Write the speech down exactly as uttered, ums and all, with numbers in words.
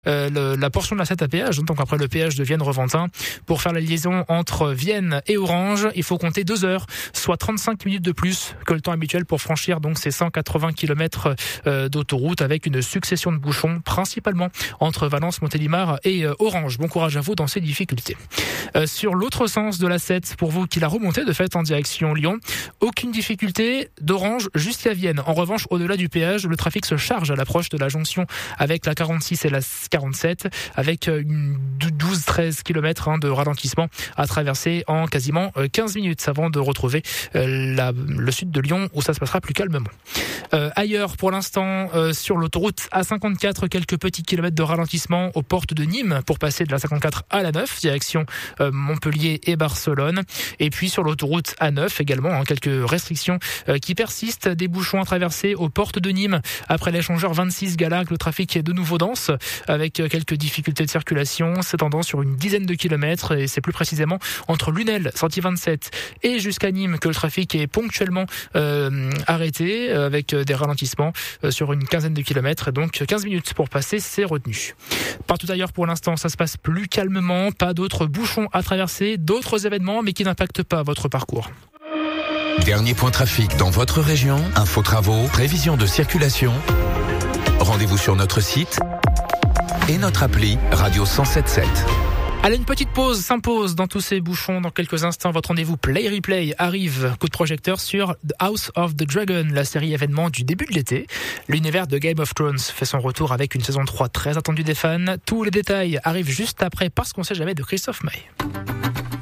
Euh, le, la portion de la sept à péage, donc après le péage de Vienne-Reventin. Pour faire la liaison entre Vienne et Orange, il faut compter deux heures, soit trente-cinq minutes de plus que le temps habituel pour franchir donc ces cent quatre-vingts kilomètres euh, d'autoroute avec une succession de bouchons, principalement entre Valence, Montélimar et euh, Orange. Bon courage à vous dans ces difficultés. Euh, sur l'autre sens de la sept, pour vous qui la remontez de fait en direction Lyon, aucune difficulté d'Orange jusqu'à Vienne. En revanche, au-delà du péage, le trafic se charge à l'approche de la jonction avec la quarante-six et la quarante-sept, avec une douze à treize kilomètres hein, de ralentissement à traverser en quasiment quinze minutes avant de retrouver euh, la, le sud de Lyon où ça se passera plus calmement. Euh, ailleurs, pour l'instant, euh, sur l'autoroute A cinquante-quatre, quelques petits kilomètres de ralentissement aux portes de Nîmes pour passer de la cinquante-quatre à la neuf, direction euh, Montpellier et Barcelone. Et puis sur l'autoroute A neuf également, hein, quelques restrictions euh, qui persistent, des bouchons à traverser aux portes de Nîmes. Après l'échangeur vingt-six Galac, le trafic est de nouveau dense, avec quelques difficultés de circulation, s'étendant sur une dizaine de kilomètres, et c'est plus précisément entre Lunel, sortie vingt-sept, et jusqu'à Nîmes que le trafic est ponctuellement euh, arrêté, avec des ralentissements euh, sur une quinzaine de kilomètres, et donc quinze minutes pour passer ces retenues. Partout ailleurs, pour l'instant, ça se passe plus calmement, pas d'autres bouchons à traverser, d'autres événements, mais qui n'impactent pas votre parcours. Dernier point trafic dans votre région, info travaux, prévision de circulation. Rendez-vous sur notre site et notre appli Radio cent sept virgule sept. Allez, une petite pause s'impose dans tous ces bouchons. Dans quelques instants, votre rendez-vous Play Replay arrive. Coup de projecteur sur The House of the Dragon, la série événement du début de l'été. L'univers de Game of Thrones fait son retour avec une saison trois très attendue des fans. Tous les détails arrivent juste après Parce qu'on sait jamais de Christophe Maé.